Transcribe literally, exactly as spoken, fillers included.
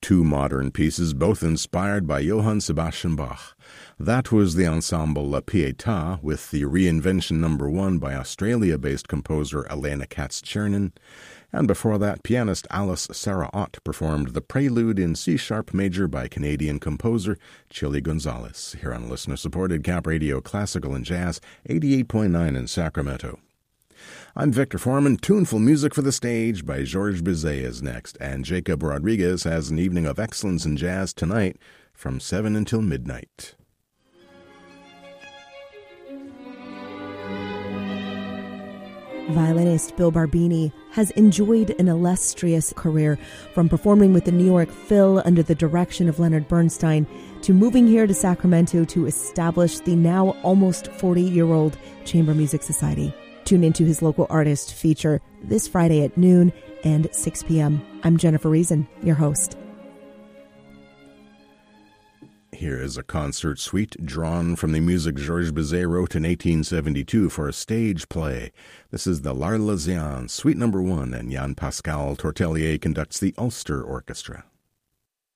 two modern pieces, both inspired by Johann Sebastian Bach. That was the ensemble La Pietà, with the reinvention number one by Australia-based composer Elena Katz-Chernin. And before that, pianist Alice Sarah Ott performed the Prelude in C-sharp major by Canadian composer Chili Gonzalez, here on listener-supported Cap Radio Classical and Jazz, eighty-eight point nine in Sacramento. I'm Victor Foreman. Tuneful music for the stage by Georges Bizet is next, and Jacob Rodriguez has an evening of excellence in jazz tonight from seven until midnight. Violinist Bill Barbini has enjoyed an illustrious career, from performing with the New York Phil under the direction of Leonard Bernstein to moving here to Sacramento to establish the now almost forty-year-old Chamber Music Society. Tune into his local artist feature this Friday at noon and six p.m. I'm Jennifer Reason, your host. Here is a concert suite drawn from the music Georges Bizet wrote in eighteen seventy-two for a stage play. This is the L'Arlésienne, Suite Number One, and Jan Pascal Tortelier conducts the Ulster Orchestra.